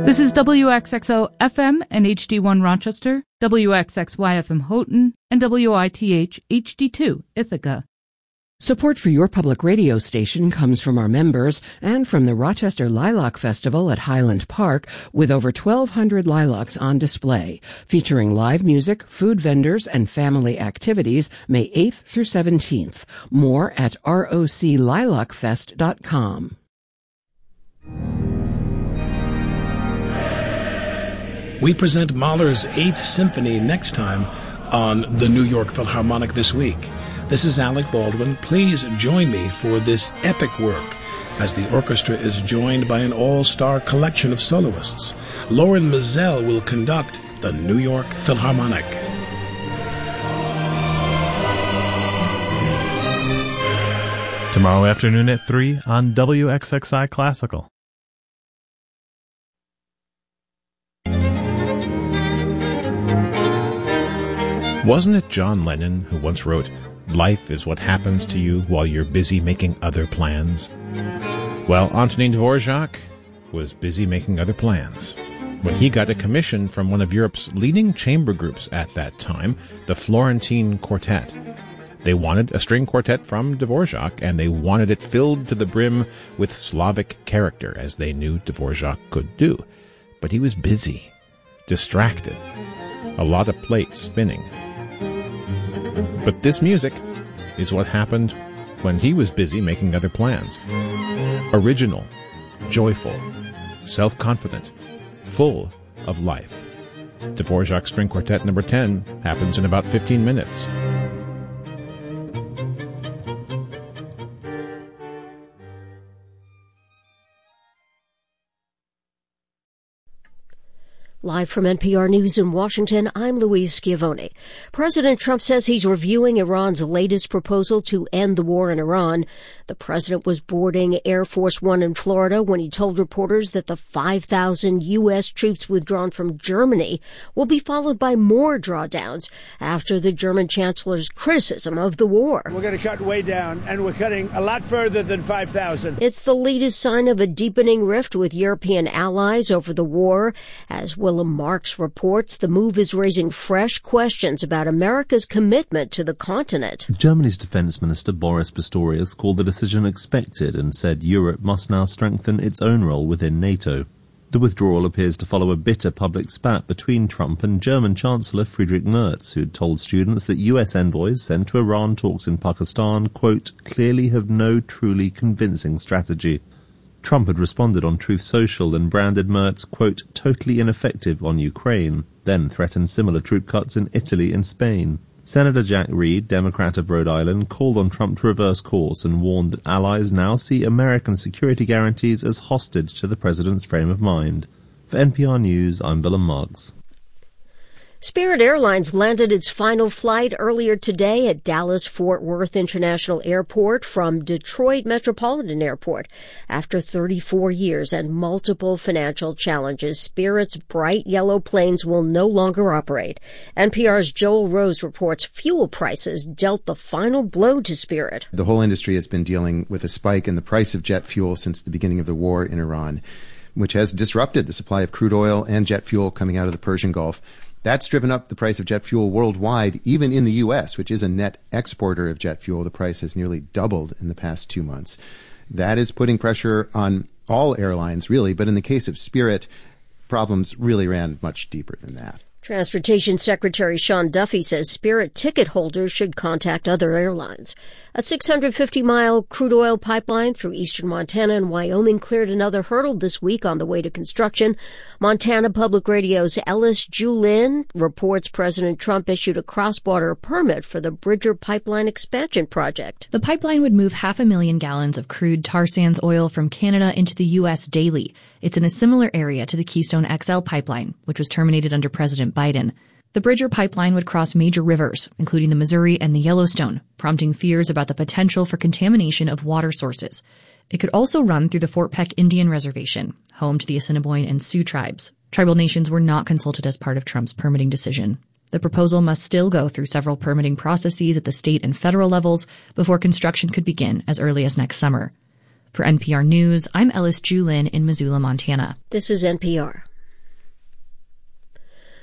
This is WXXO FM and HD1 Rochester, WXXY FM Houghton, and WITH HD2 Ithaca. Support for your public radio station comes from our members and from the Rochester Lilac Festival at Highland Park, with over 1,200 lilacs on display, featuring live music, food vendors, and family activities May 8th through 17th. More at roclilacfest.com. We present Mahler's 8th Symphony next time on the New York Philharmonic this week. This is Alec Baldwin. Please join me for this epic work as the orchestra is joined by an all-star collection of soloists. Lauren Mizell will conduct the New York Philharmonic. Tomorrow afternoon at 3 on WXXI Classical. Wasn't it John Lennon who once wrote, "Life is what happens to you while you're busy making other plans"? Well, Antonin Dvorak was busy making other plans when he got a commission from one of Europe's leading chamber groups at that time, the Florentine Quartet. They wanted a string quartet from Dvorak, and they wanted it filled to the brim with Slavic character, as they knew Dvorak could do. But he was busy, distracted, a lot of plates spinning. But this music is what happened when he was busy making other plans. Original, joyful, self-confident, full of life. Dvorak String Quartet number 10 happens in about 15 minutes. Live from NPR News in Washington, I'm Louise Schiavone. President Trump says he's reviewing Iran's latest proposal to end the war in Iran. The president was boarding Air Force One in Florida when he told reporters that the 5,000 U.S. troops withdrawn from Germany will be followed by more drawdowns after the German chancellor's criticism of the war. We're going to cut way down, and we're cutting a lot further than 5,000. It's the latest sign of a deepening rift with European allies over the war. As Willem Marks reports, the move is raising fresh questions about America's commitment to the continent. Germany's Defense Minister Boris Pistorius called the decision expected and said Europe must now strengthen its own role within NATO. The withdrawal appears to follow a bitter public spat between Trump and German Chancellor Friedrich Merz, who had told students that US envoys sent to Iran talks in Pakistan, quote, clearly have no truly convincing strategy. Trump had responded on Truth Social and branded Merz, quote, totally ineffective on Ukraine, then threatened similar troop cuts in Italy and Spain. Senator Jack Reed, Democrat of Rhode Island, called on Trump to reverse course and warned that allies now see American security guarantees as hostage to the president's frame of mind. For NPR News, I'm Willem Marks. Spirit Airlines landed its final flight earlier today at Dallas-Fort Worth International Airport from Detroit Metropolitan Airport. After 34 years and multiple financial challenges, Spirit's bright yellow planes will no longer operate. NPR's Joel Rose reports fuel prices dealt the final blow to Spirit. The whole industry has been dealing with a spike in the price of jet fuel since the beginning of the war in Iran, which has disrupted the supply of crude oil and jet fuel coming out of the Persian Gulf. That's driven up the price of jet fuel worldwide. Even in the U.S., which is a net exporter of jet fuel, the price has nearly doubled in the past 2 months. That is putting pressure on all airlines, really, but in the case of Spirit, problems really ran much deeper than that. Transportation Secretary Sean Duffy says Spirit ticket holders should contact other airlines. A 650-mile crude oil pipeline through eastern Montana and Wyoming cleared another hurdle this week on the way to construction. Montana Public Radio's Ellis Julin reports President Trump issued a cross-border permit for the Bridger Pipeline expansion project. The pipeline would move 500,000 gallons of crude tar sands oil from Canada into the U.S. daily. It's in a similar area to the Keystone XL pipeline, which was terminated under President Biden. The Bridger pipeline would cross major rivers, including the Missouri and the Yellowstone, prompting fears about the potential for contamination of water sources. It could also run through the Fort Peck Indian Reservation, home to the Assiniboine and Sioux tribes. Tribal nations were not consulted as part of Trump's permitting decision. The proposal must still go through several permitting processes at the state and federal levels before construction could begin as early as next summer. For NPR News, I'm Ellis Julin in Missoula, Montana. This is NPR.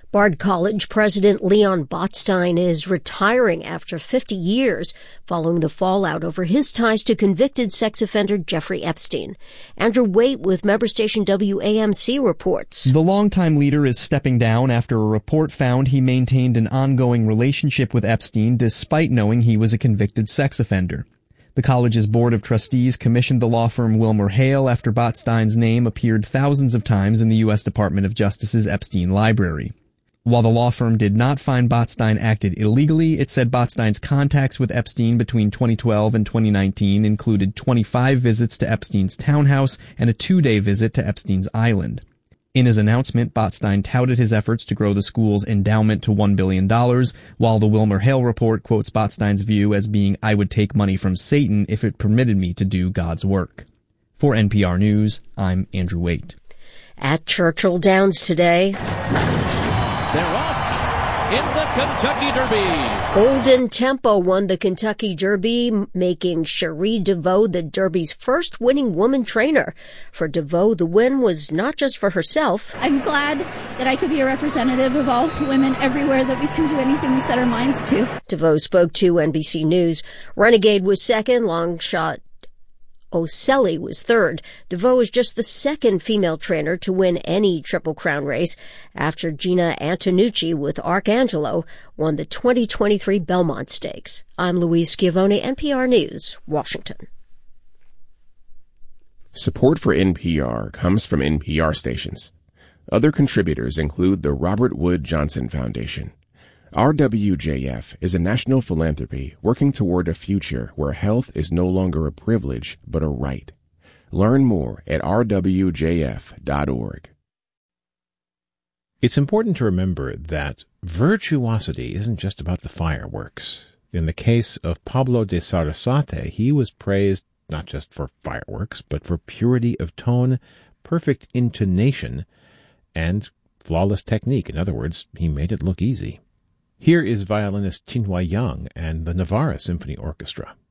Bard College President Leon Botstein is retiring after 50 years following the fallout over his ties to convicted sex offender Jeffrey Epstein. Andrew Waite with member station WAMC reports. The longtime leader is stepping down after a report found he maintained an ongoing relationship with Epstein despite knowing he was a convicted sex offender. The college's board of trustees commissioned the law firm WilmerHale after Botstein's name appeared thousands of times in the U.S. Department of Justice's Epstein library. While the law firm did not find Botstein acted illegally, it said Botstein's contacts with Epstein between 2012 and 2019 included 25 visits to Epstein's townhouse and a 2-day visit to Epstein's island. In his announcement, Botstein touted his efforts to grow the school's endowment to $1 billion, while the WilmerHale report quotes Botstein's view as being, "I would take money from Satan if it permitted me to do God's work." For NPR News, I'm Andrew Waite. At Churchill Downs today, they're off in the Kentucky Derby. Golden Tempo won the Kentucky Derby, making Cherie DeVoe the Derby's first winning woman trainer. For DeVoe, the win was not just for herself. I'm glad that I could be a representative of all women everywhere, that we can do anything we set our minds to. DeVoe spoke to NBC News. Renegade was second, Longshot Oselli was third. DeVoe is just the second female trainer to win any Triple Crown race after Gina Antonucci with Arcangelo won the 2023 Belmont Stakes. I'm Louise Schiavone, NPR News, Washington. Support for NPR comes from NPR stations. Other contributors include the Robert Wood Johnson Foundation. RWJF is a national philanthropy working toward a future where health is no longer a privilege, but a right. Learn more at rwjf.org. It's important to remember that virtuosity isn't just about the fireworks. In the case of Pablo de Sarasate, he was praised not just for fireworks, but for purity of tone, perfect intonation, and flawless technique. In other words, he made it look easy. Here is violinist Qinhua Yang and the Navarra Symphony Orchestra.